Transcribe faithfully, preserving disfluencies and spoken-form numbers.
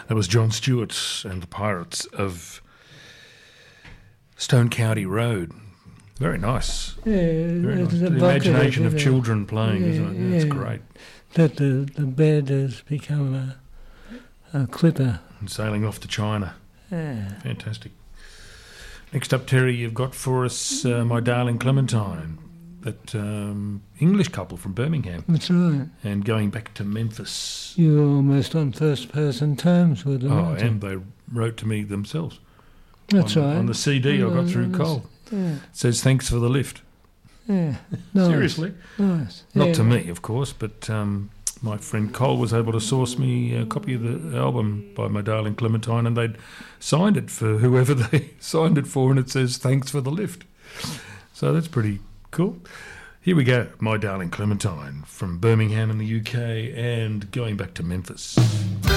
That was John Stewart and the Pirates of Stone County Road. Very nice. Yeah, Very nice. it's The evocative, imagination of isn't it? children playing, Yeah, isn't it? That's yeah. great. That the, the bed has become a, a clipper. And sailing off to China. Yeah. Fantastic. Next up, Terry, you've got for us uh, My Darling Clementine, that um, English couple from Birmingham, That's right. and going back to Memphis. You're almost on first-person terms with them, Oh, aren't you? and they wrote to me themselves. That's on, right. On the C D I got through Yeah, Cole. Yeah, It says, thanks for the lift. yeah. Nice. Seriously. Nice. Not yeah. to me, of course, but um, my friend Cole was able to source me a copy of the album by My Darling Clementine, and they'd signed it for whoever they signed it for, and it says, thanks for the lift. So that's pretty cool. Here we go, My Darling Clementine from Birmingham in the U K and going back to Memphis.